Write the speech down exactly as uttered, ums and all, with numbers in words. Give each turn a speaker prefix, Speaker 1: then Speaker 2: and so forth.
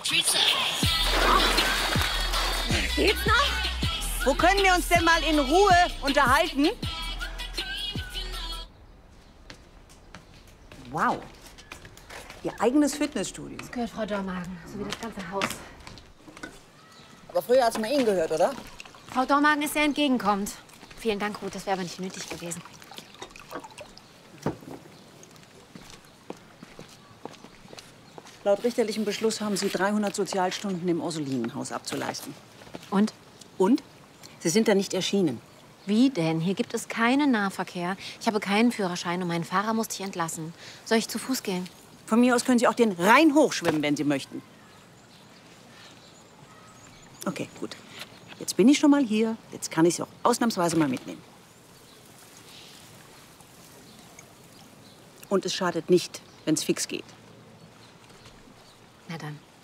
Speaker 1: Geht's noch?
Speaker 2: Wo können wir uns denn mal in Ruhe unterhalten? Wow. Ihr eigenes Fitnessstudio.
Speaker 1: Das gehört Frau Dormagen, so wie das ganze Haus.
Speaker 2: Aber früher hat's mal Ihnen gehört, oder?
Speaker 1: Frau Dormagen ist sehr entgegenkommend. Vielen Dank, Ruth, das wäre aber nicht nötig gewesen.
Speaker 2: Laut richterlichem Beschluss haben Sie dreihundert Sozialstunden im Ursulinenhaus abzuleisten.
Speaker 1: Und?
Speaker 2: Und? Sie sind da nicht erschienen.
Speaker 1: Wie denn? Hier gibt es keinen Nahverkehr. Ich habe keinen Führerschein und meinen Fahrer musste ich entlassen. Soll ich zu Fuß gehen?
Speaker 2: Von mir aus können Sie auch den Rhein hochschwimmen, wenn Sie möchten. Okay, gut. Jetzt bin ich schon mal hier. Jetzt kann ich Sie auch ausnahmsweise mal mitnehmen. Und es schadet nicht, wenn es fix geht.
Speaker 1: Na dann.